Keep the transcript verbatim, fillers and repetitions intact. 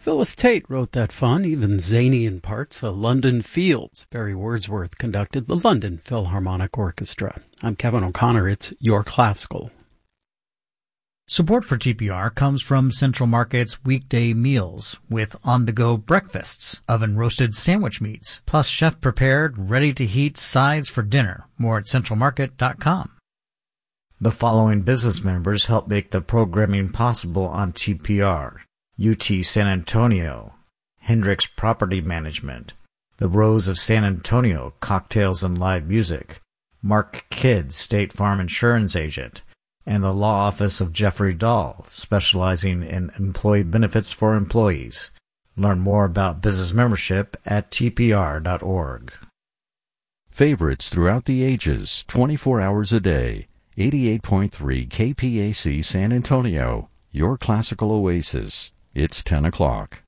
Phyllis Tate wrote that fun, even zany in parts, a London Fields. Barry Wordsworth conducted the London Philharmonic Orchestra. I'm Kevin O'Connor. It's Your Classical. Support for T P R comes from Central Market's weekday meals with on-the-go breakfasts, oven-roasted sandwich meats, plus chef-prepared, ready-to-heat sides for dinner. More at central market dot com. The following business members help make the programming possible on T P R. U T San Antonio, Hendricks Property Management, The Rose of San Antonio, Cocktails and Live Music, Mark Kidd, State Farm Insurance Agent, and the Law Office of Jeffrey Dahl, specializing in employee benefits for employees. Learn more about business membership at T P R dot org. Favorites throughout the ages, twenty-four hours a day. eighty-eight point three K P A C San Antonio, your classical oasis. It's ten o'clock.